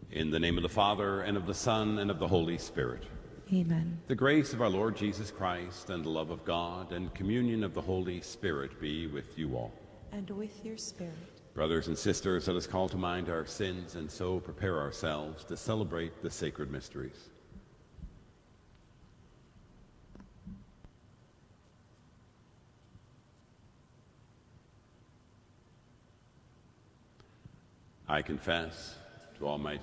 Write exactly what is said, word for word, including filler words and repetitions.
In the name of the Father, and of the Son, and of the Holy Spirit. Amen. The grace of our Lord Jesus Christ, and the love of God, and communion of the Holy Spirit be with you all. And with your spirit. Brothers and sisters, let us call to mind our sins, and so prepare ourselves to celebrate the sacred mysteries. I confess to Almighty